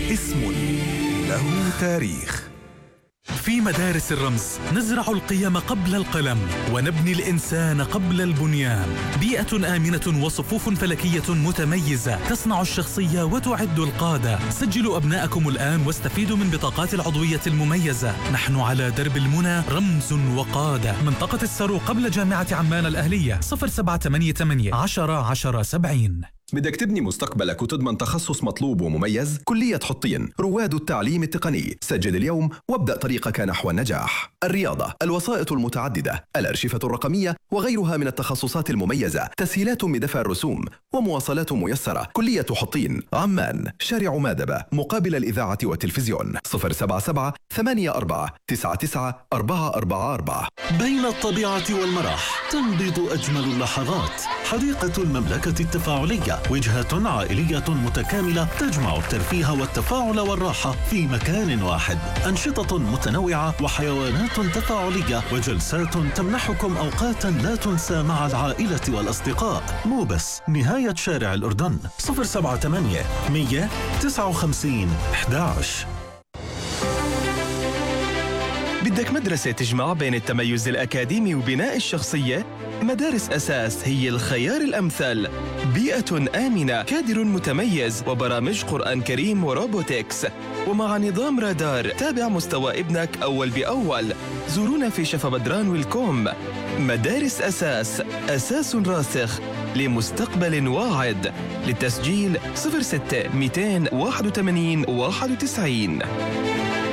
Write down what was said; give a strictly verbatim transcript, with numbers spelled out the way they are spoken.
اسم له تاريخ. في مدارس الرمز نزرع القيم قبل القلم ونبني الإنسان قبل البنيان. بيئة آمنة وصفوف فلكية متميزة تصنع الشخصية وتعد القادة. سجلوا أبناءكم الآن واستفيدوا من بطاقات العضوية المميزة. نحن على درب المنى، رمز وقادة. منطقة السرو قبل جامعة عمان الأهلية. صفر سبعة ثمانية ثمانية عشرة عشرة سبعين. بدك تبني مستقبلك وتضمن تخصص مطلوب ومميز؟ كلية حطين، رواد التعليم التقني. سجل اليوم وابدأ طريقك نحو النجاح. الرياضة، الوسائط المتعددة، الأرشفة الرقمية وغيرها من التخصصات المميزة. تسهيلات بدفع الرسوم ومواصلات ميسرة. كلية حطين، عمان، شارع مادبة، مقابل الإذاعة والتلفزيون. صفر سبعة سبعة ثمانية أربعة تسعة تسعة أربعة أربعة أربعة. بين الطبيعة والمرح تنبض أجمل اللحظات. حديقة المملكة التفاعلية، وجهة عائلية متكاملة تجمع الترفيه والتفاعل والراحة في مكان واحد. أنشطة متنوعة وحيوانات تفاعلية وجلسات تمنحكم أوقاتا لا تنسى مع العائلة والأصدقاء. مو بس، نهاية شارع الأردن. صفر سبعة ثمانية مية تسعة وخمسين أحد عشر. بدك مدرسة تجمع بين التميز الأكاديمي وبناء الشخصية؟ مدارس أساس هي الخيار الأمثل. بيئة آمنة، كادر متميز، وبرامج قرآن كريم وروبوتكس. ومع نظام رادار تابع مستوى ابنك أول بأول. زورونا في شفا بدران والكوم. مدارس أساس، أساس راسخ لمستقبل واعد. للتسجيل صفر ستة مئتين وواحد وثمانين واحد وتسعين.